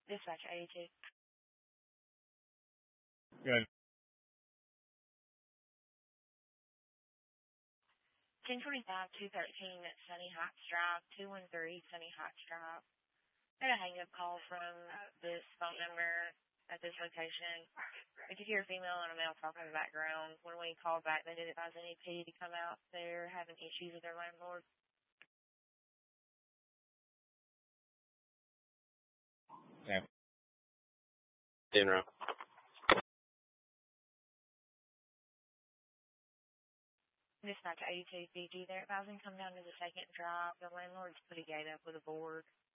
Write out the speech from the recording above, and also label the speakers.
Speaker 1: Dispatch 82.
Speaker 2: Good.
Speaker 1: 1025 213 Sunny Heights Drive, 213 Sunny Heights Drive. I had a hang-up call from this phone number at this location. I could hear a female and a male talking in the background. When we called back, they did advise NEP to come out. They're having issues with their landlord.
Speaker 2: Yeah.
Speaker 3: Dinner.
Speaker 1: Dispatch 82 Fiji. They're advising come down to the second drive. The landlord's put a gate up with a board.